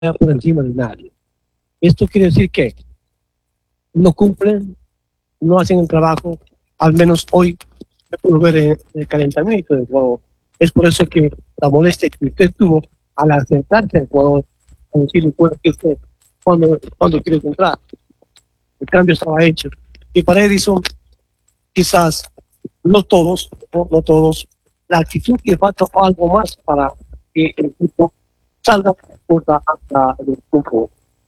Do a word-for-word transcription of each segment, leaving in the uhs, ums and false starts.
por encima de nadie. Esto quiere decir que no cumplen, no hacen el trabajo, al menos hoy se pudo ver en el calentamiento del juego. Es por eso que la molestia que usted tuvo al acercarse al juego, a decirle que usted cuando, cuando quiere entrar. El cambio estaba hecho. Y para Edison, quizás no todos, no, no todos, la actitud que falta algo más para que el equipo salga hasta el grupo.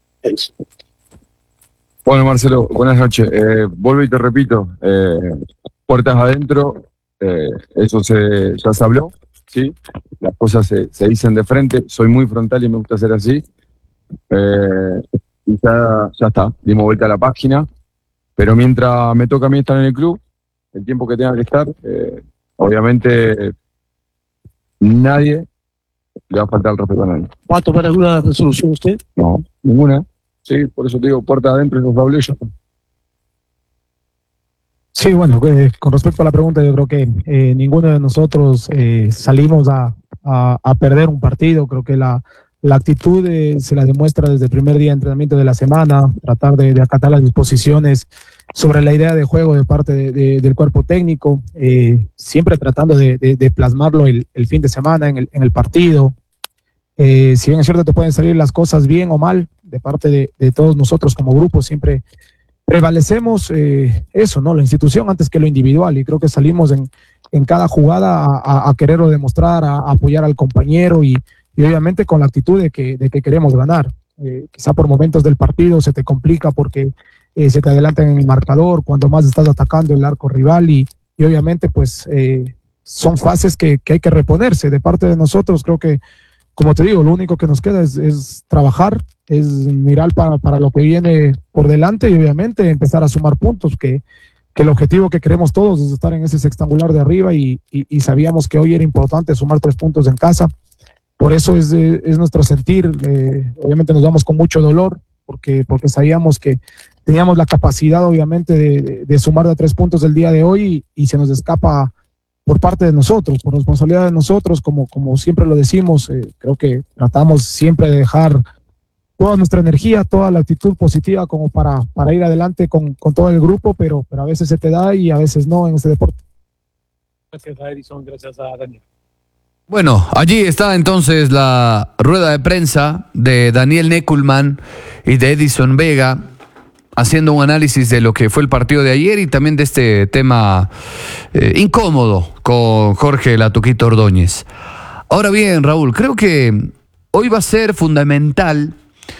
Bueno, Marcelo, buenas noches. Eh, vuelvo y te repito, eh, puertas adentro, eh, eso se, ya se habló, ¿sí? Las cosas se, se dicen de frente, soy muy frontal y me gusta ser así. Eh, y ya, ya está, dimos vuelta a la página, pero mientras me toca a mí estar en el club, el tiempo que tenga que estar, eh, obviamente nadie le va a faltar el respeto a nadie. ¿Va a tomar alguna resolución usted? No, ninguna. Sí, por eso te digo, puerta adentro y los hablé yo. Sí, bueno, eh, con respecto a la pregunta, yo creo que eh, ninguno de nosotros eh, salimos a, a, a perder un partido. Creo que la, la actitud eh, se la demuestra desde el primer día de entrenamiento de la semana, tratar de, de acatar las disposiciones sobre la idea de juego de parte de, de, del cuerpo técnico, eh, siempre tratando de, de, de plasmarlo el, el fin de semana en el, en el partido. Eh, si bien es cierto te pueden salir las cosas bien o mal de parte de, de todos nosotros como grupo, siempre prevalecemos eh, eso, ¿no? La institución antes que lo individual, y creo que salimos en, en cada jugada a, a, a quererlo demostrar, a, a apoyar al compañero y, y obviamente con la actitud de que, de que queremos ganar. Eh, quizá por momentos del partido se te complica porque eh, se te adelantan en el marcador cuando más estás atacando el arco rival y, y obviamente pues eh, son fases que, que hay que reponerse de parte de nosotros. Creo que, como te digo, lo único que nos queda es, es trabajar, es mirar para, para lo que viene por delante y obviamente empezar a sumar puntos, que, que el objetivo que queremos todos es estar en ese sextangular de arriba y, y, y sabíamos que hoy era importante sumar tres puntos en casa. Por eso es, es nuestro sentir. Eh, obviamente nos vamos con mucho dolor porque, porque sabíamos que teníamos la capacidad obviamente de, de, de sumar de tres puntos el día de hoy y, y se nos escapa por parte de nosotros, por responsabilidad de nosotros, como, como siempre lo decimos. Eh, creo que tratamos siempre de dejar toda nuestra energía, toda la actitud positiva como para, para ir adelante con, con todo el grupo, pero, pero a veces se te da y a veces no en este deporte. Gracias a Edison, gracias a Daniel. Bueno, allí está entonces la rueda de prensa de Daniel Neckelmann y de Edison Vega, haciendo un análisis de lo que fue el partido de ayer y también de este tema eh, incómodo con Jorge La Tuquita Ordóñez. Ahora bien, Raúl, creo que hoy va a ser fundamental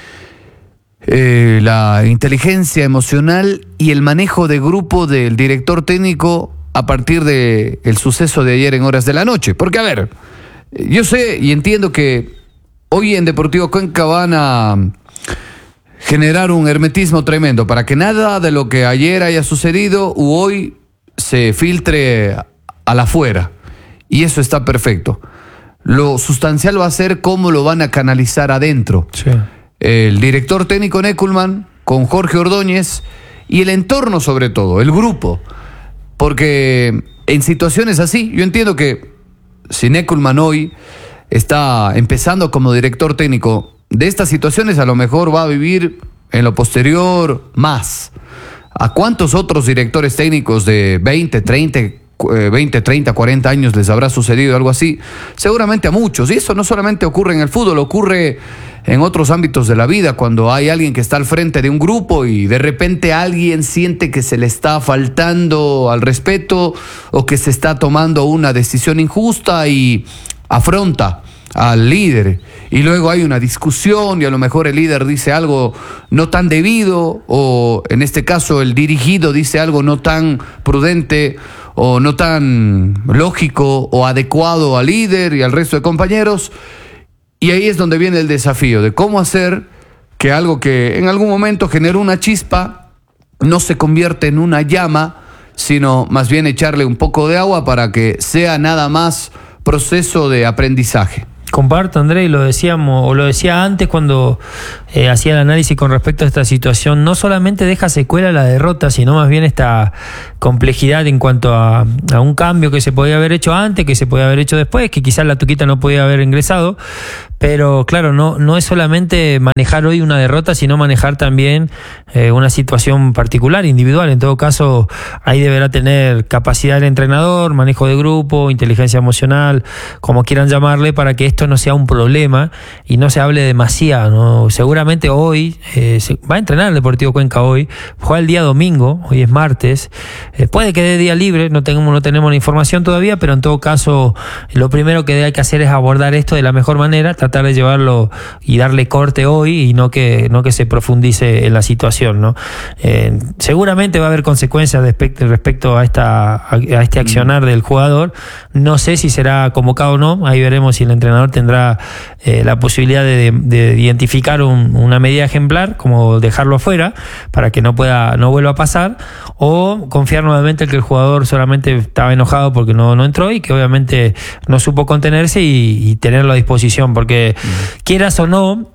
eh, la inteligencia emocional y el manejo de grupo del director técnico a partir del suceso de ayer en horas de la noche. Porque, a ver, yo sé y entiendo que hoy en Deportivo Cuenca van a generar un hermetismo tremendo para que nada de lo que ayer haya sucedido u hoy se filtre a la afuera. Y eso está perfecto. Lo sustancial va a ser cómo lo van a canalizar adentro. Sí. El director técnico Neckelmann con Jorge Ordóñez y el entorno sobre todo, el grupo. Porque en situaciones así, yo entiendo que si Neckelmann hoy está empezando como director técnico, de estas situaciones a lo mejor va a vivir en lo posterior más. ¿A cuántos otros directores técnicos de veinte, treinta, cuarenta años les habrá sucedido algo así? Seguramente a muchos. Y eso no solamente ocurre en el fútbol, ocurre en otros ámbitos de la vida, cuando hay alguien que está al frente de un grupo y de repente alguien siente que se le está faltando al respeto o que se está tomando una decisión injusta y afronta al líder, y luego hay una discusión y a lo mejor el líder dice algo no tan debido, o en este caso el dirigido dice algo no tan prudente o no tan lógico o adecuado al líder y al resto de compañeros, y ahí es donde viene el desafío de cómo hacer que algo que en algún momento generó una chispa no se convierte en una llama, sino más bien echarle un poco de agua para que sea nada más proceso de aprendizaje. Comparto, André, y lo decíamos, o lo decía antes cuando eh, hacía el análisis con respecto a esta situación. No solamente deja secuela la derrota, sino más bien esta complejidad en cuanto a, a un cambio que se podía haber hecho antes, que se podía haber hecho después, que quizás la Tuquita no podía haber ingresado, pero claro, no, no es solamente manejar hoy una derrota, sino manejar también eh, una situación particular, individual. En todo caso, ahí deberá tener capacidad el entrenador, manejo de grupo, inteligencia emocional, como quieran llamarle, para que esto no sea un problema y no se hable demasiado, ¿no? Seguramente hoy eh, se va a entrenar el Deportivo Cuenca hoy, juega el día domingo, hoy es martes, eh, puede que dé día libre, no tenemos, no tenemos la información todavía, pero en todo caso lo primero que hay que hacer es abordar esto de la mejor manera, tratar de llevarlo y darle corte hoy y no que, no que se profundice en la situación, ¿no? Eh, seguramente va a haber consecuencias respecto, respecto a, esta, a, a este accionar del jugador. No sé si será convocado o no, ahí veremos si el entrenador tendrá eh, la posibilidad de, de identificar un, una medida ejemplar, como dejarlo afuera para que no pueda, no vuelva a pasar, o confiar nuevamente en que el jugador solamente estaba enojado porque no, no entró y que obviamente no supo contenerse y, y tenerlo a disposición, porque quieras o no,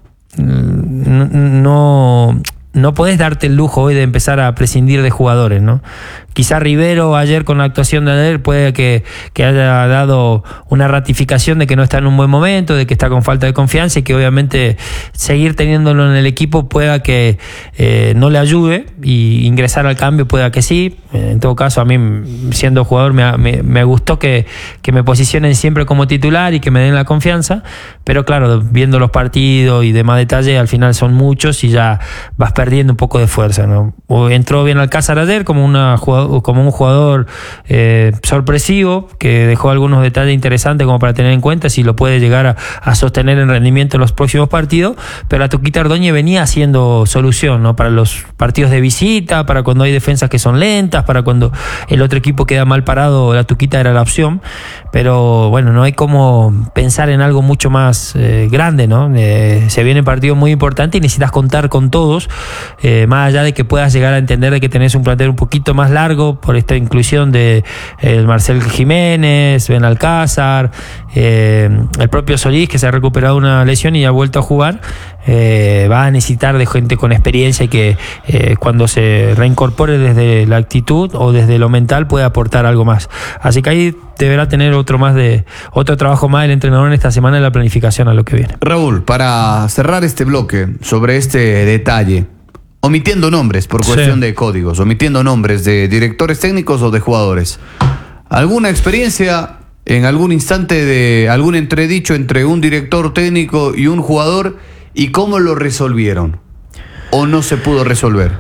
no, no podés darte el lujo hoy de empezar a prescindir de jugadores, ¿no? Quizá Rivero ayer con la actuación de ayer puede que, que haya dado una ratificación de que no está en un buen momento, de que está con falta de confianza y que obviamente seguir teniéndolo en el equipo pueda que eh, no le ayude, y ingresar al cambio pueda que sí. En todo caso, a mí siendo jugador me, me, me gustó que, que me posicionen siempre como titular y que me den la confianza, pero claro, viendo los partidos y demás detalles, al final son muchos y ya vas perdiendo un poco de fuerza, ¿no? O entró bien Alcázar ayer como una jugador, como un jugador eh, sorpresivo, que dejó algunos detalles interesantes como para tener en cuenta si lo puede llegar a, a sostener en rendimiento en los próximos partidos, pero la Tuquita Ordóñez venía haciendo solución, ¿no? Para los partidos de visita, para cuando hay defensas que son lentas, para cuando el otro equipo queda mal parado, la Tuquita era la opción, pero bueno, no hay como pensar en algo mucho más eh, grande, ¿no? Eh, se viene un partido muy importante y necesitas contar con todos, eh, más allá de que puedas llegar a entender de que tenés un plantel un poquito más largo por esta inclusión de eh, Marcel Jiménez, Ben Alcázar, eh, el propio Solís, que se ha recuperado una lesión y ha vuelto a jugar. Eh, va a necesitar de gente con experiencia y que eh, cuando se reincorpore desde la actitud o desde lo mental pueda aportar algo más. Así que ahí deberá tener otro más de otro trabajo más el entrenador en esta semana en la planificación a lo que viene. Raúl, para cerrar este bloque sobre este detalle, omitiendo nombres por cuestión sí. de códigos, omitiendo nombres de directores técnicos o de jugadores, ¿alguna experiencia en algún instante de algún entredicho entre un director técnico y un jugador? ¿Y cómo lo resolvieron? ¿O no se pudo resolver?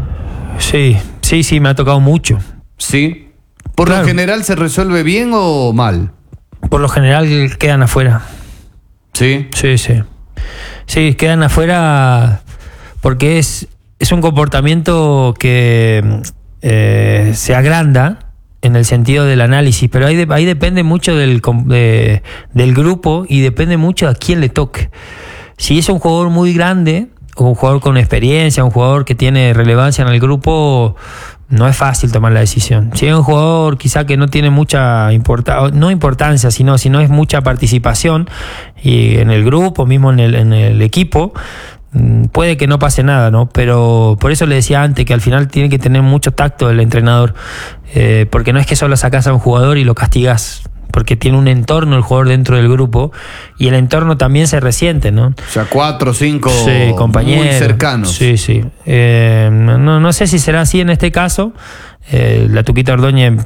Sí, sí, sí, me ha tocado mucho. ¿Sí? ¿Por claro. lo general se resuelve bien o mal? Por lo general quedan afuera. ¿Sí? Sí, sí. Sí, quedan afuera porque es, es un comportamiento que eh, se agranda en el sentido del análisis, pero ahí, de, ahí depende mucho del, de, del grupo y depende mucho a quién le toque. Si es un jugador muy grande, o un jugador con experiencia, un jugador que tiene relevancia en el grupo, no es fácil tomar la decisión. Si es un jugador quizá que no tiene mucha importancia, no importancia, sino, sino es mucha participación y en el grupo, mismo en el, en el equipo, puede que no pase nada, ¿no? Pero por eso le decía antes que al final tiene que tener mucho tacto el entrenador, eh, porque no es que solo sacás a un jugador y lo castigás, porque tiene un entorno el jugador dentro del grupo y el entorno también se resiente, ¿no? O sea, cuatro o cinco sí, compañeros muy cercanos. Sí, sí. Eh, no, no sé si será así en este caso. Eh, la Tuquita Ordóñez,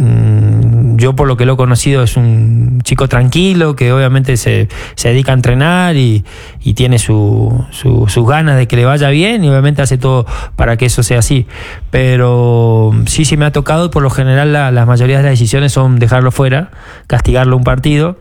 mmm, yo por lo que lo he conocido, es un chico tranquilo que obviamente se, se dedica a entrenar y, y tiene su, su, sus ganas de que le vaya bien y obviamente hace todo para que eso sea así. Pero sí, sí me ha tocado y por lo general la, la mayoría de las decisiones son dejarlo fuera, castigarlo un partido.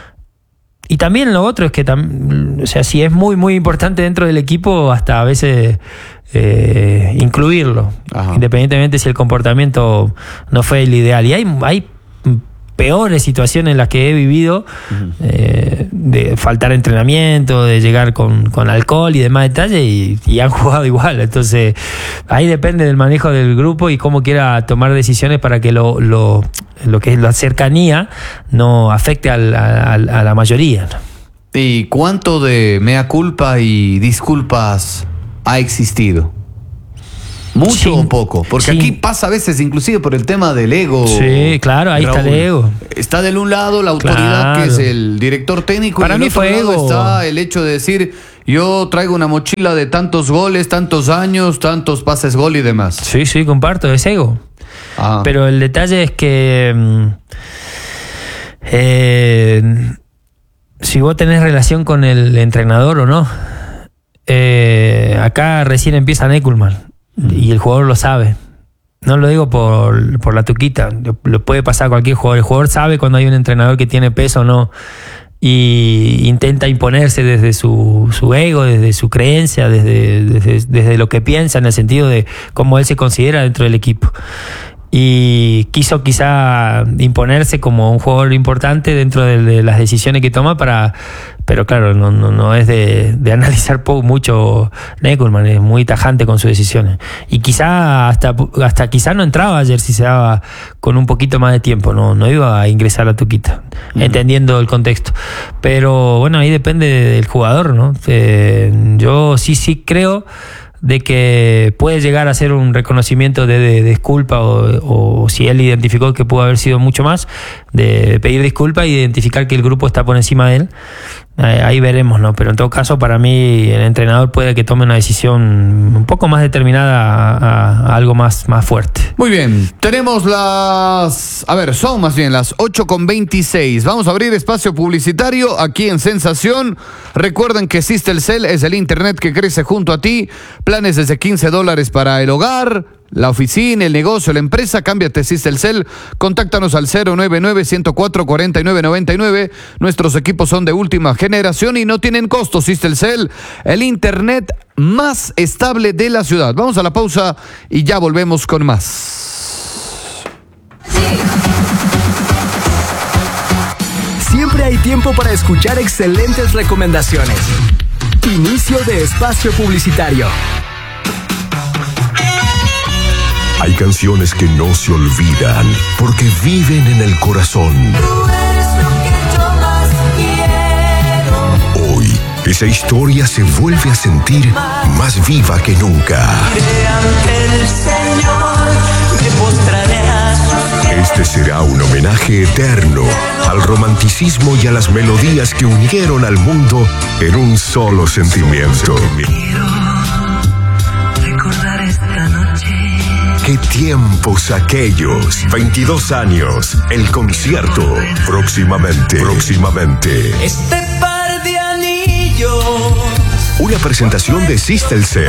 Y también lo otro es que, tam, o sea, si es muy, muy importante dentro del equipo, hasta a veces eh, incluirlo, Ajá. independientemente si el comportamiento no fue el ideal. Y hay, hay peores situaciones en las que he vivido, uh-huh. eh, de faltar entrenamiento, de llegar con, con alcohol y demás detalles, y, y han jugado igual. Entonces, ahí depende del manejo del grupo y cómo quiera tomar decisiones para que lo, lo, lo que es la cercanía no afecte al, a, a la mayoría, ¿no? ¿Y cuánto de mea culpa y disculpas ha existido? ¿Mucho Sí. o poco? Porque Sí. aquí pasa a veces inclusive por el tema del ego. Sí, claro, ahí está el Raúl. ego. Está de un lado la autoridad, Claro. que es el director técnico, Para y mí del otro fue lado ego. está el hecho de decir, yo traigo una mochila de tantos goles, tantos años, tantos pases gol y demás. Sí, sí, comparto, es ego. Ah. Pero el detalle es que mm, eh, si vos tenés relación con el entrenador o no, eh, acá recién empieza Neckelmann y el jugador lo sabe. No lo digo por, por la tuquita, lo, lo puede pasar a cualquier jugador. El jugador sabe cuando hay un entrenador que tiene peso o no, y intenta imponerse desde su, su ego, desde su creencia, desde, desde, desde lo que piensa, en el sentido de cómo él se considera dentro del equipo. Y quiso quizá imponerse como un jugador importante dentro de, de las decisiones que toma para... Pero claro, no, no, no es de, de analizar poco, mucho Neckelmann, es muy tajante con sus decisiones. Y quizá hasta, hasta quizá no entraba ayer si se daba con un poquito más de tiempo, no, no iba a ingresar a Tuquita, uh-huh. entendiendo el contexto. Pero bueno, ahí depende del jugador, ¿no? Eh, yo sí, sí creo de que puede llegar a ser un reconocimiento de, de, de disculpa o, o si él identificó que pudo haber sido mucho más, de pedir disculpa e identificar que el grupo está por encima de él. Ahí veremos, ¿no? Pero en todo caso, para mí, el entrenador puede que tome una decisión un poco más determinada a, a, a algo más, más fuerte. Muy bien, tenemos las... A ver, son más bien las ocho con veintiséis. Vamos a abrir espacio publicitario aquí en Sensación. Recuerden que Xistelcel es el internet que crece junto a ti. Planes desde quince dólares para el hogar, la oficina, el negocio, la empresa. Cámbiate Xistelcel. Contáctanos al cero nueve nueve, ciento cuatro, cuarenta y nueve noventa y nueve. Nuestros equipos son de última generación y no tienen costo. Xistelcel, el internet más estable de la ciudad. Vamos a la pausa y ya volvemos con más. Siempre hay tiempo para escuchar excelentes recomendaciones. Inicio de espacio publicitario. Hay canciones que no se olvidan porque viven en el corazón. Tú eres lo que yo más quiero. Hoy, esa historia se vuelve a sentir más viva que nunca. Iré ante el Señor, me postraré a sus pies. Este será un homenaje eterno al romanticismo y a las melodías que unieron al mundo en un solo sentimiento. Recordar esta noche. ¡Qué tiempos aquellos! veintidós años, el concierto. Próximamente, próximamente. Este par de anillos. Una presentación de Xistelcel.